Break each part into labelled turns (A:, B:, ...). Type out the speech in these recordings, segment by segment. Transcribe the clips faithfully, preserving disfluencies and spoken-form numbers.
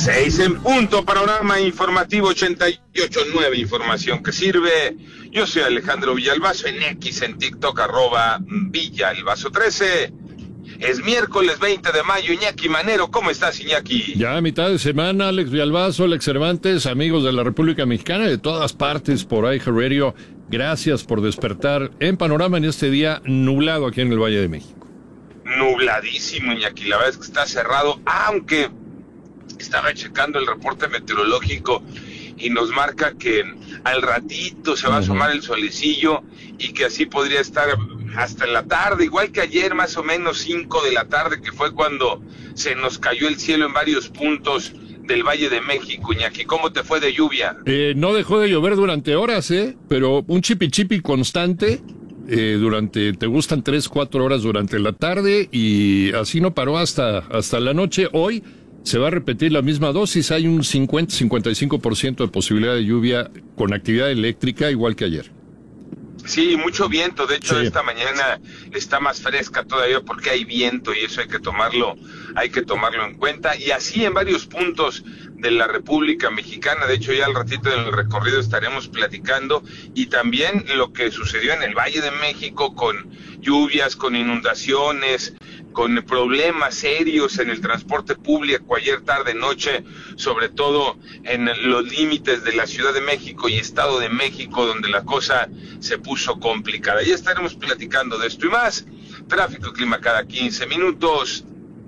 A: Seis en punto, panorama informativo ochenta y ocho punto nueve, información que sirve. Yo soy Alejandro Villalbazo, en X, en TikTok, arroba Villalbazo trece. Es miércoles veinte de mayo, Iñaki Manero, ¿cómo estás, Iñaki?
B: Ya a mitad de semana, Alex Villalbazo, Alex Cervantes, amigos de la República Mexicana, de todas partes por iHeartRadio, gracias por despertar en panorama en este día nublado aquí en el Valle de México.
A: Nubladísimo, Iñaki, la verdad es que está cerrado, aunque estaba checando el reporte meteorológico y nos marca que al ratito se va a asomar el solecillo y que así podría estar hasta en la tarde, igual que ayer más o menos cinco de la tarde, que fue cuando se nos cayó el cielo en varios puntos del Valle de México. Iñaki, ¿cómo te fue de lluvia?
B: Eh, no dejó de llover durante horas, ¿eh? Pero un chipi chipi constante eh, durante, te gustan tres, cuatro horas durante la tarde y así no paró hasta, hasta la noche. Hoy se va a repetir la misma dosis, hay un cincuenta a cincuenta y cinco por ciento de posibilidad de lluvia con actividad eléctrica, igual que ayer.
A: Sí, mucho viento, de hecho
B: sí.
A: Esta mañana está más fresca todavía porque hay viento y eso hay que tomarlo, hay que tomarlo en cuenta, y así en varios puntos de la República Mexicana. De hecho ya al ratito del recorrido estaremos platicando, y también lo que sucedió en el Valle de México con lluvias, con inundaciones, con problemas serios en el transporte público ayer tarde noche, sobre todo en los límites de la Ciudad de México y Estado de México, donde la cosa se puso complicada. Ya estaremos platicando de esto y más. Tráfico y clima cada quince minutos.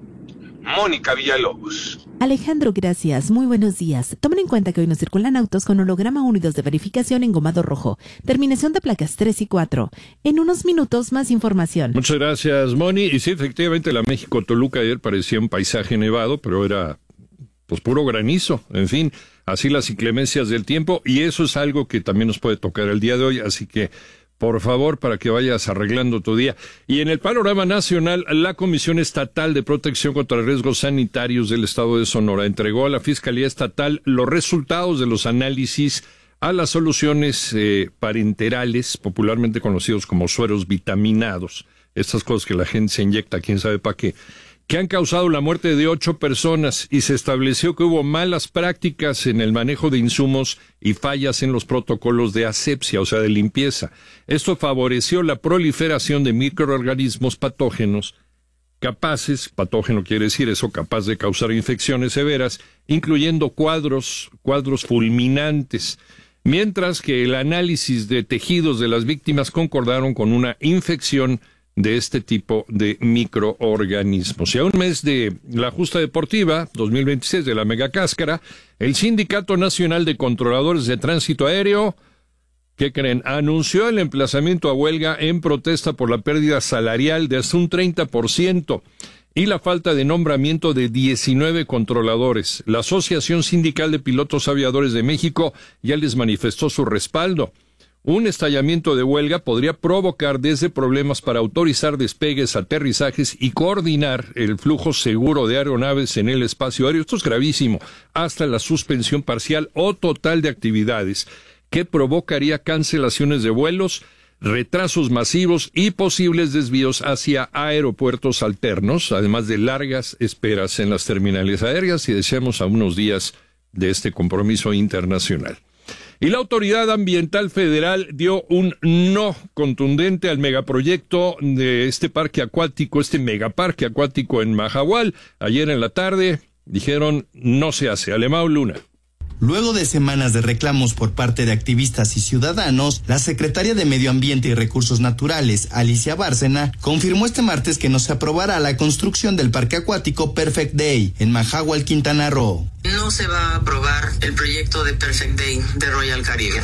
A: Mónica Villalobos.
C: Alejandro, gracias. Muy buenos días. Tomen en cuenta que hoy no circulan autos con holograma unidos de verificación engomado rojo. Terminación de placas tres y cuatro. En unos minutos, más información.
B: Muchas gracias, Moni. Y sí, efectivamente, la México-Toluca ayer parecía un paisaje nevado, pero era pues puro granizo. En fin, así las inclemencias del tiempo, y eso es algo que también nos puede tocar el día de hoy, así que por favor, para que vayas arreglando tu día. Y en el panorama nacional, la Comisión Estatal de Protección contra Riesgos Sanitarios del Estado de Sonora entregó a la Fiscalía Estatal los resultados de los análisis a las soluciones eh, parenterales, popularmente conocidos como sueros vitaminados. Estas cosas que la gente se inyecta, quién sabe para qué, que han causado la muerte de ocho personas, y se estableció que hubo malas prácticas en el manejo de insumos y fallas en los protocolos de asepsia, o sea, de limpieza. Esto favoreció la proliferación de microorganismos patógenos capaces, patógeno quiere decir eso, capaz de causar infecciones severas, incluyendo cuadros, cuadros fulminantes, mientras que el análisis de tejidos de las víctimas concordaron con una infección de este tipo de microorganismos. Y a un mes de la justa deportiva dos mil veintiséis de la Megacáscara, el Sindicato Nacional de Controladores de Tránsito Aéreo, ¿qué creen?, anunció el emplazamiento a huelga en protesta por la pérdida salarial de hasta un treinta por ciento y la falta de nombramiento de diecinueve controladores. La Asociación Sindical de Pilotos Aviadores de México ya les manifestó su respaldo. Un estallamiento de huelga podría provocar desde problemas para autorizar despegues, aterrizajes y coordinar el flujo seguro de aeronaves en el espacio aéreo, esto es gravísimo, hasta la suspensión parcial o total de actividades, que provocaría cancelaciones de vuelos, retrasos masivos y posibles desvíos hacia aeropuertos alternos, además de largas esperas en las terminales aéreas, y deseamos a unos días de este compromiso internacional. Y la Autoridad Ambiental Federal dio un no contundente al megaproyecto de este parque acuático, este megaparque acuático en Mahahual. Ayer en la tarde dijeron no se hace. Alemão Luna.
D: Luego de semanas de reclamos por parte de activistas y ciudadanos, la secretaria de Medio Ambiente y Recursos Naturales, Alicia Bárcena, confirmó este martes que no se aprobará la construcción del parque acuático Perfect Day en Mahahual, Quintana Roo.
E: No se va a aprobar el proyecto de Perfect Day de Royal Caribbean.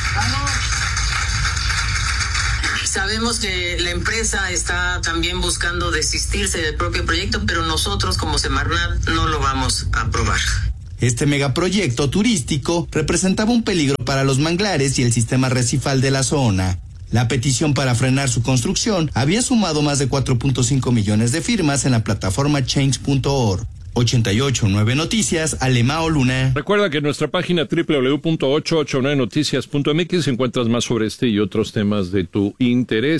E: Sabemos que la empresa está también buscando desistirse del propio proyecto, pero nosotros como Semarnat no lo vamos a aprobar.
D: Este megaproyecto turístico representaba un peligro para los manglares y el sistema arrecifal de la zona. La petición para frenar su construcción había sumado más de cuatro punto cinco millones de firmas en la plataforma change punto org. ochenta y ocho punto nueve Noticias, Alemão Luna.
B: Recuerda que en nuestra página doble u doble u doble u punto ochocientos ochenta y nueve noticias punto m x encuentras más sobre este y otros temas de tu interés.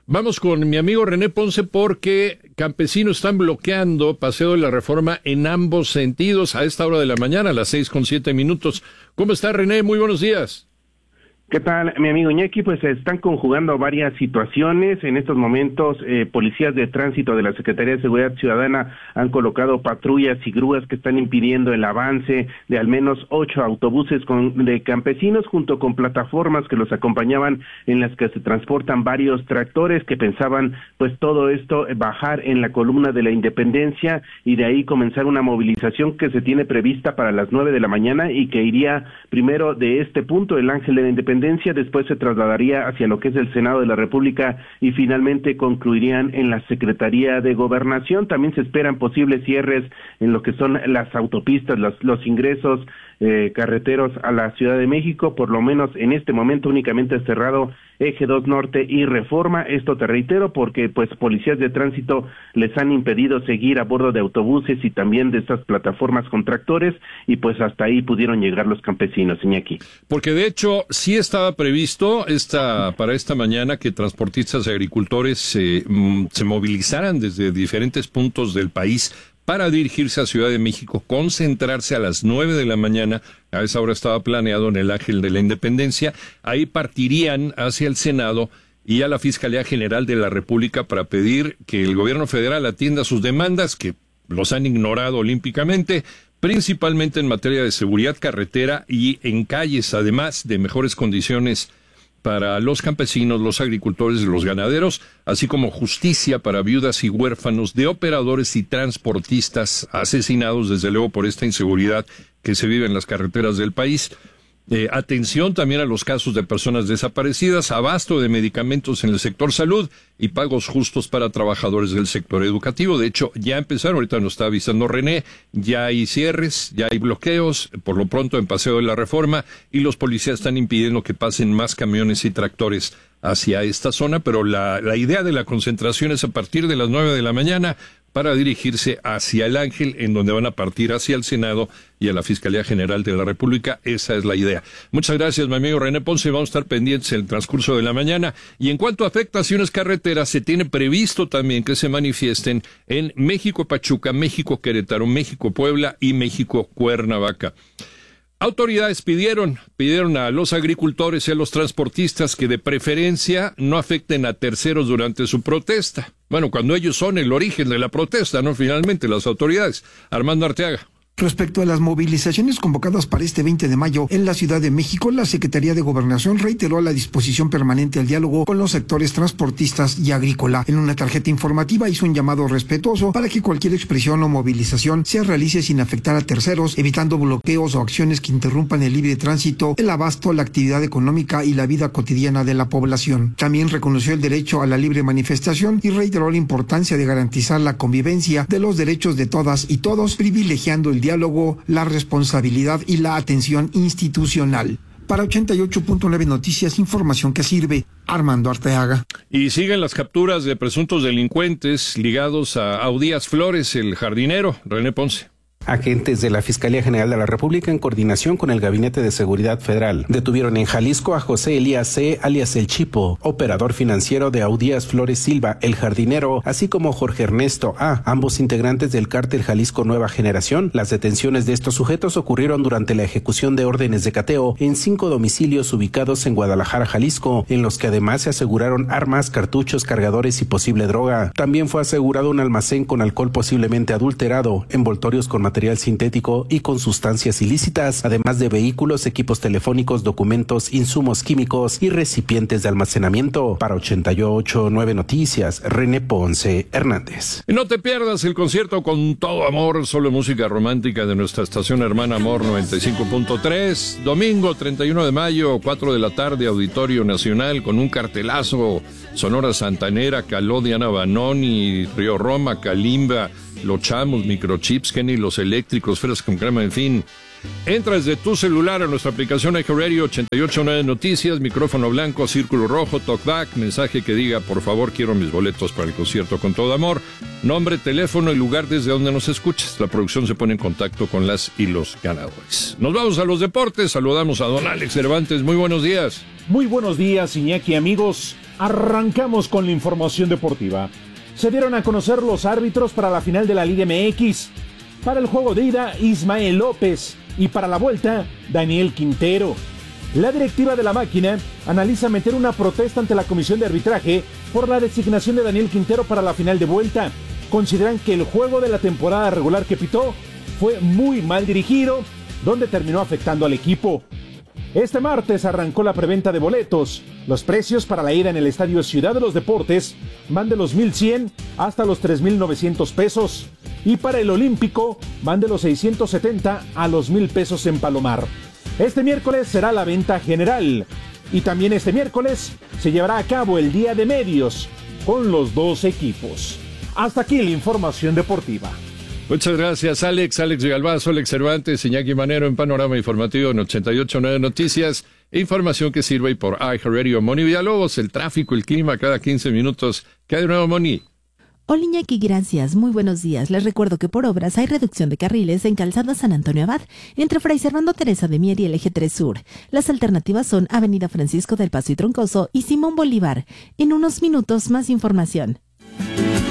B: Vamos con mi amigo René Ponce porque campesinos están bloqueando Paseo de la Reforma en ambos sentidos a esta hora de la mañana, a las seis con siete minutos. ¿Cómo está, René? Muy buenos días.
F: ¿Qué tal, mi amigo Iñaki? Pues se están conjugando varias situaciones. En estos momentos, eh, policías de tránsito de la Secretaría de Seguridad Ciudadana han colocado patrullas y grúas que están impidiendo el avance de al menos ocho autobuses con, de campesinos, junto con plataformas que los acompañaban, en las que se transportan varios tractores que pensaban, pues todo esto, bajar en la columna de la Independencia y de ahí comenzar una movilización que se tiene prevista para las nueve de la mañana y que iría primero de este punto, el Ángel de la Independencia, después se trasladaría hacia lo que es el Senado de la República y finalmente concluirían en la Secretaría de Gobernación. También se esperan posibles cierres en lo que son las autopistas, los, los ingresos eh, carreteros a la Ciudad de México. Por lo menos en este momento únicamente es cerrado Eje dos Norte y Reforma. Esto te reitero porque pues policías de tránsito les han impedido seguir a bordo de autobuses y también de estas plataformas con tractores, y pues hasta ahí pudieron llegar los campesinos, Iñaki.
B: Porque de hecho sí estaba previsto esta para esta mañana que transportistas y agricultores eh, se movilizaran desde diferentes puntos del país para dirigirse a Ciudad de México, concentrarse a las nueve de la mañana. A esa hora estaba planeado en el Ángel de la Independencia. Ahí partirían hacia el Senado y a la Fiscalía General de la República para pedir que el gobierno federal atienda sus demandas, que los han ignorado olímpicamente, principalmente en materia de seguridad carretera y en calles, además de mejores condiciones para los campesinos, los agricultores y los ganaderos, así como justicia para viudas y huérfanos de operadores y transportistas asesinados, desde luego, por esta inseguridad que se vive en las carreteras del país. Eh, atención también a los casos de personas desaparecidas, abasto de medicamentos en el sector salud y pagos justos para trabajadores del sector educativo. De hecho, ya empezaron, ahorita nos está avisando René, ya hay cierres, ya hay bloqueos, por lo pronto en Paseo de la Reforma, y los policías están impidiendo que pasen más camiones y tractores hacia esta zona, pero la, la idea de la concentración es a partir de las nueve de la mañana para dirigirse hacia el Ángel, en donde van a partir hacia el Senado y a la Fiscalía General de la República. Esa es la idea. Muchas gracias, mi amigo René Ponce. Vamos a estar pendientes en el transcurso de la mañana. Y en cuanto a afectaciones carreteras, se tiene previsto también que se manifiesten en México-Pachuca, México-Querétaro, México-Puebla y México-Cuernavaca. Autoridades pidieron, pidieron a los agricultores y a los transportistas que de preferencia no afecten a terceros durante su protesta. Bueno, cuando ellos son el origen de la protesta, ¿no? Finalmente, las autoridades. Armando Arteaga.
G: Respecto a las movilizaciones convocadas para este veinte de mayo en la Ciudad de México, la Secretaría de Gobernación reiteró la disposición permanente al diálogo con los sectores transportistas y agrícola. En una tarjeta informativa hizo un llamado respetuoso para que cualquier expresión o movilización se realice sin afectar a terceros, evitando bloqueos o acciones que interrumpan el libre tránsito, el abasto, la actividad económica y la vida cotidiana de la población. También reconoció el derecho a la libre manifestación y reiteró la importancia de garantizar la convivencia de los derechos de todas y todos, privilegiando el diálogo, la responsabilidad y la atención institucional. Para ochenta y ocho punto nueve Noticias, información que sirve. Armando Arteaga.
B: Y siguen las capturas de presuntos delincuentes ligados a Audías Flores, el jardinero. René Ponce.
H: Agentes de la Fiscalía General de la República, en coordinación con el Gabinete de Seguridad Federal, detuvieron en Jalisco a José Elías C., alias El Chipo, operador financiero de Audías Flores Silva, el jardinero, así como Jorge Ernesto A., ambos integrantes del cártel Jalisco Nueva Generación. Las detenciones de estos sujetos ocurrieron durante la ejecución de órdenes de cateo en cinco domicilios ubicados en Guadalajara, Jalisco, en los que además se aseguraron armas, cartuchos, cargadores y posible droga. También fue asegurado un almacén con alcohol posiblemente adulterado, envoltorios con material sintético y con sustancias ilícitas, además de vehículos, equipos telefónicos, documentos, insumos químicos y recipientes de almacenamiento. Para ochenta y ocho punto nueve Noticias, René Ponce Hernández.
B: No te pierdas el concierto Con Todo Amor, solo música romántica de nuestra estación hermana Amor noventa y cinco punto tres, domingo treinta y uno de mayo, cuatro de la tarde, Auditorio Nacional, con un cartelazo: Sonora Santanera, Caló, Diana Banoni, Río Roma, Kalimba, Los Chamos, Microchips, Kenny, Los Eléctricos, Fresas con Crema, en fin. Entra desde tu celular a nuestra aplicación iHeartRadio, ochenta y ocho punto nueve Noticias, micrófono blanco, círculo rojo, talkback, mensaje que diga: por favor, quiero mis boletos para el concierto Con Todo Amor, nombre, teléfono y lugar desde donde nos escuches. La producción se pone en contacto con las y los ganadores. Nos vamos a los deportes, saludamos a don Alex Cervantes. Muy buenos días.
I: Muy buenos días, Iñaki, amigos. Arrancamos con la información deportiva. Se dieron a conocer los árbitros para la final de la Liga M X. Para el juego de ida, Ismael López, y para la vuelta, Daniel Quintero. La directiva de la máquina analiza meter una protesta ante la comisión de arbitraje por la designación de Daniel Quintero para la final de vuelta. Consideran que el juego de la temporada regular que pitó fue muy mal dirigido, donde terminó afectando al equipo. Este martes arrancó la preventa de boletos. Los precios para la ida en el Estadio Ciudad de los Deportes van de los mil cien hasta los tres mil novecientos pesos. Y para el Olímpico van de los seiscientos setenta a los mil pesos en Palomar. Este miércoles será la venta general. Y también este miércoles se llevará a cabo el Día de Medios con los dos equipos. Hasta aquí la información deportiva.
B: Muchas gracias, Alex. Alex Galvazo, Alex Cervantes, Iñaki Manero en Panorama Informativo en ochenta y ocho punto nueve Noticias. Información que sirve por iHeartRadio. Moni Villalobos, el tráfico, el clima cada quince minutos. ¿Qué hay de nuevo, Moni?
C: Hola Iñaki, gracias. Muy buenos días. Les recuerdo que por obras hay reducción de carriles en Calzada San Antonio Abad, entre Fray Servando Teresa de Mier y el Eje tres Sur. Las alternativas son Avenida Francisco del Paso y Troncoso y Simón Bolívar. En unos minutos más información.